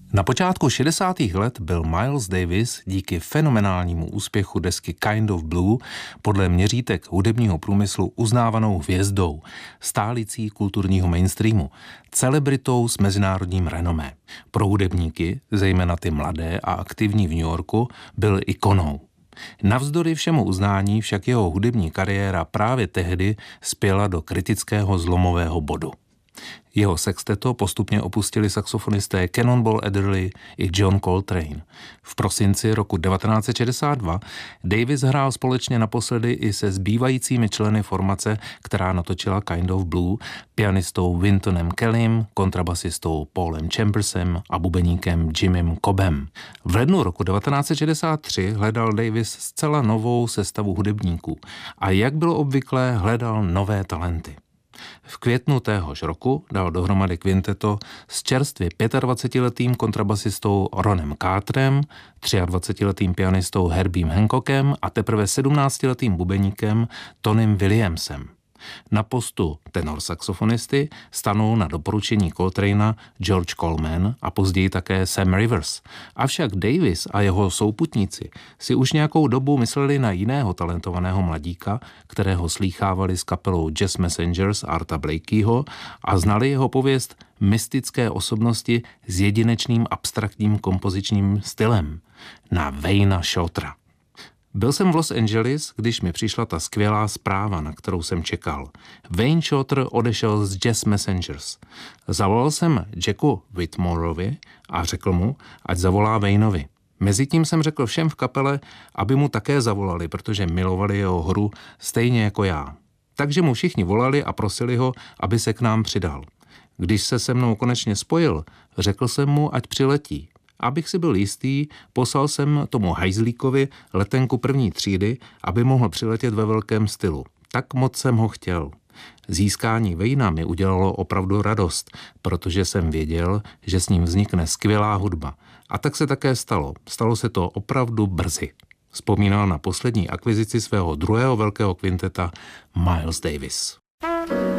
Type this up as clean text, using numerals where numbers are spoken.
Na počátku 60. let byl Miles Davis díky fenomenálnímu úspěchu desky Kind of Blue podle měřítek hudebního průmyslu uznávanou hvězdou, stálicí kulturního mainstreamu, celebritou s mezinárodním renomé. Pro hudebníky, zejména ty mladé a aktivní v New Yorku, byl ikonou. Navzdory všemu uznání však jeho hudební kariéra právě tehdy spěla do kritického zlomového bodu. Jeho sexteto postupně opustili saxofonisté Cannonball Adderley i John Coltrane. V prosinci roku 1962 Davis hrál společně naposledy i se zbývajícími členy formace, která natočila Kind of Blue, pianistou Wyntonem Kellym, kontrabasistou Paulem Chambersem a bubeníkem Jimmym Cobbem. V lednu roku 1963 hledal Davis zcela novou sestavu hudebníků a jak bylo obvyklé, hledal nové talenty. V květnu téhož roku dal dohromady kvinteto s čerstvě 25letým kontrabasistou Ronem Carterem, 23letým pianistou Herbiem Hancockem a teprve 17letým bubeníkem Tonym Williamsem. Na postu tenor saxofonisty stanul na doporučení Coltrana George Coleman a později také Sam Rivers. Avšak Davis a jeho souputníci si už nějakou dobu mysleli na jiného talentovaného mladíka, kterého slýchávali s kapelou Jazz Messengers Arta Blakeyho a znali jeho pověst mystické osobnosti s jedinečným abstraktním kompozičním stylem, na Wayna Shortera. Byl jsem v Los Angeles, když mi přišla ta skvělá zpráva, na kterou jsem čekal. Wayne Shorter odešel z Jazz Messengers. Zavolal jsem Jacku Whitmoreovi a řekl mu, ať zavolá Waynovi. Mezitím jsem řekl všem v kapele, aby mu také zavolali, protože milovali jeho hru stejně jako já. Takže mu všichni volali a prosili ho, aby se k nám přidal. Když se mnou konečně spojil, řekl jsem mu, ať přiletí. Abych si byl jistý, poslal jsem tomu hajzlíkovi letenku první třídy, aby mohl přiletět ve velkém stylu. Tak moc jsem ho chtěl. Získání Wayna mi udělalo opravdu radost, protože jsem věděl, že s ním vznikne skvělá hudba. A tak se také stalo. Stalo se to opravdu brzy. Vzpomínal na poslední akvizici svého druhého velkého kvinteta Miles Davis.